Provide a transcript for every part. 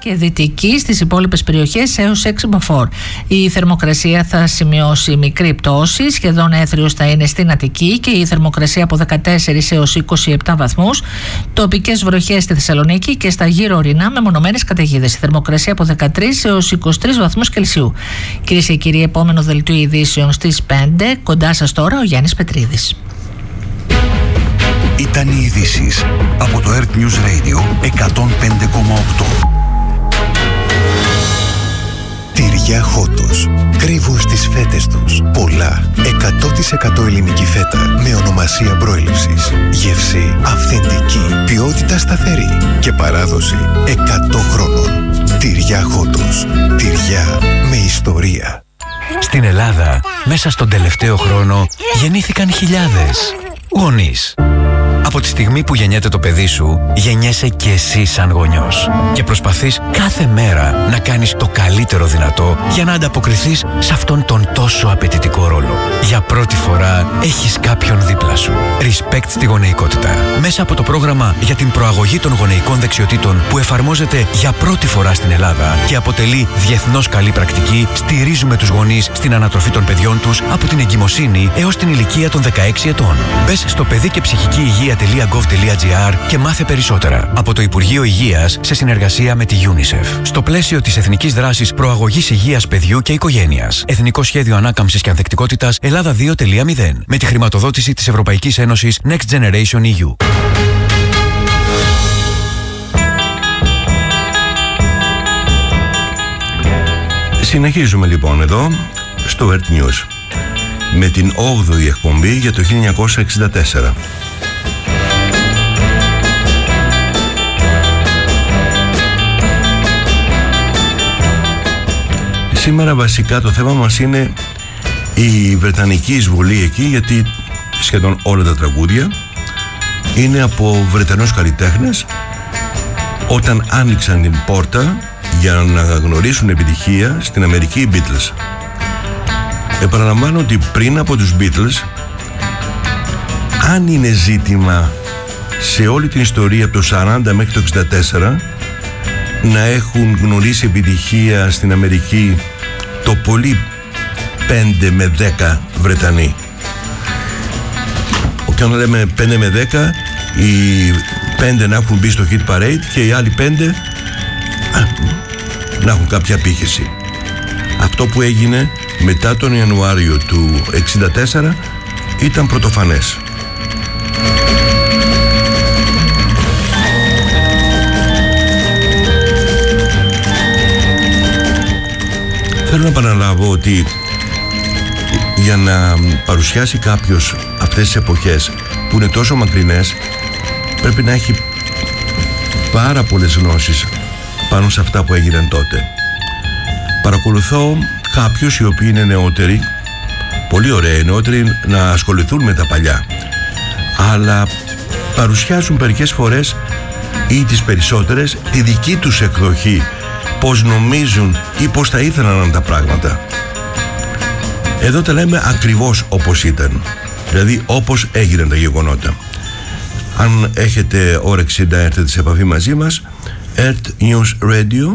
και δυτική στις υπόλοιπες περιοχές έως 6 μποφόρ. Η θερμοκρασία θα σημειώσει μικρή πτώση, σχεδόν έθριος θα είναι στην Αττική και η θερμοκρασία από 14 έως 27 βαθμούς. Τοπικές βροχές στη Θεσσαλονίκη και στα γύρω ορεινά με μονομένες καταιγίδες. Η θερμοκρασία από 13 έως 23 βαθμούς Κελσίου. Κυρίες και κύριοι, επόμενο δελτίο ειδήσεων στις 5. Κοντά σας τώρα ο Γιάννης Πετρίδης. Ήταν οι ειδήσεις από το Earth News Radio 105,8. Τυριά Χότος. Κρύβουν στις φέτες τους πολλά 100% ελληνική φέτα με ονομασία προέλευσης. Γεύση αυθεντική, ποιότητα σταθερή και παράδοση 100 χρόνων. Τυριά Χότος. Τυριά με ιστορία. Στην Ελλάδα, μέσα στον τελευταίο χρόνο, γεννήθηκαν χιλιάδες γονείς. Από τη στιγμή που γεννιέται το παιδί σου, γεννιέσαι και εσύ σαν γονιός. Και προσπαθείς κάθε μέρα να κάνεις το καλύτερο δυνατό για να ανταποκριθείς σε αυτόν τον τόσο απαιτητικό ρόλο. Για πρώτη φορά έχεις κάποιον δίπλα σου. Respect στη γονεϊκότητα. Μέσα από το πρόγραμμα για την προαγωγή των γονεϊκών δεξιοτήτων που εφαρμόζεται για πρώτη φορά στην Ελλάδα και αποτελεί διεθνώς καλή πρακτική, στηρίζουμε τους γονείς στην ανατροφή των παιδιών τους από την εγκυμοσύνη έως την ηλικία των 16 ετών. Μπες στο παιδί και ψυχική υγεία.gov.gr και μάθε περισσότερα. Από το Υπουργείο Υγείας σε συνεργασία με τη UNICEF. Στο πλαίσιο της Εθνικής Δράσης Προαγωγής Υγείας Παιδιού και Οικογένειας. Εθνικό Σχέδιο Ανάκαμψης και Ανθεκτικότητας Ελλάδα 2.0. Με τη χρηματοδότηση της Ευρωπαϊκής Ένωσης Next Generation EU. Συνεχίζουμε λοιπόν εδώ στο Earth News με την 8η εκπομπή για το 1964. Σήμερα βασικά το θέμα μας είναι η βρετανική εισβολή εκεί, γιατί σχεδόν όλα τα τραγούδια είναι από Βρετανούς καλλιτέχνες όταν άνοιξαν την πόρτα για να γνωρίσουν επιτυχία στην Αμερική οι Beatles. Επαναλαμβάνω ότι πριν από τους Beatles, αν είναι ζήτημα σε όλη την ιστορία από το 40 μέχρι το 64 να έχουν γνωρίσει επιτυχία στην Αμερική το πολύ 5 με 10 Βρετανοί. Και όταν λέμε 5 με 10, οι 5 να έχουν μπει στο hit parade και οι άλλοι 5 να έχουν κάποια απήχηση. Αυτό που έγινε μετά τον Ιανουάριο του 64 ήταν πρωτοφανές. Θέλω να επαναλάβω ότι για να παρουσιάσει κάποιος αυτές τις εποχές που είναι τόσο μακρινές, πρέπει να έχει πάρα πολλές γνώσεις πάνω σε αυτά που έγιναν τότε. Παρακολουθώ κάποιους οι οποίοι είναι νεότεροι, πολύ ωραίοι νεότεροι, να ασχοληθούν με τα παλιά, αλλά παρουσιάζουν μερικές φορές ή τις περισσότερες τη δική τους εκδοχή, πώς νομίζουν ή πώς θα ήθελαν να είναι τα πράγματα. Εδώ τα λέμε ακριβώς όπως ήταν, δηλαδή όπως έγιναν τα γεγονότα. Αν έχετε όρεξη να έρθετε σε επαφή μαζί μας, Earth News Radio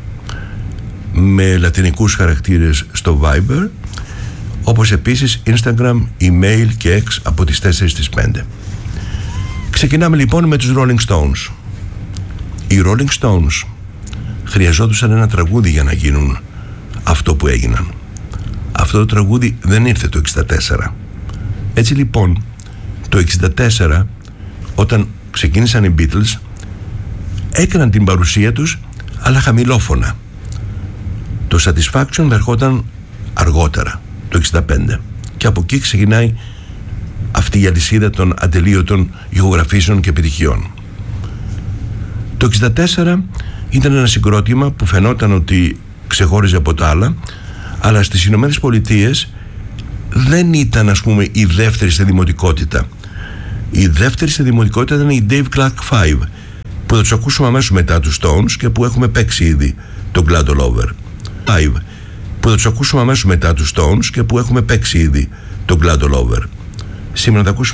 με λατινικούς χαρακτήρες στο Viber, όπως επίσης Instagram, email και X από τις 4 στις 5. Ξεκινάμε λοιπόν με τους Rolling Stones. Οι Rolling Stones χρειαζόντουσαν ένα τραγούδι για να γίνουν αυτό που έγιναν. Αυτό το τραγούδι δεν ήρθε το 64. Έτσι λοιπόν το 64, όταν ξεκίνησαν οι Beatles, έκαναν την παρουσία τους αλλά χαμηλόφωνα. Το Satisfaction ερχόταν αργότερα, το 65, και από εκεί ξεκινάει αυτή η αλυσίδα των ατελείωτων ηχογραφήσεων και επιτυχιών. Το 64 ήταν ένα συγκρότημα που φαινόταν ότι ξεχώριζε από τα άλλα, αλλά στις Ηνωμένες Πολιτείες δεν ήταν, ας πούμε, η δεύτερη στη δημοτικότητα. Η δεύτερη στη δημοτικότητα ήταν η Dave Clark 5, που θα τους ακούσουμε αμέσως μετά τους Stones και που έχουμε παίξει ήδη τον Glad All Over. Που θα τους ακούσουμε αμέσως μετά τους Stones και που έχουμε παίξει ήδη τον Glad All Over. Σήμερα θα ακούσουμε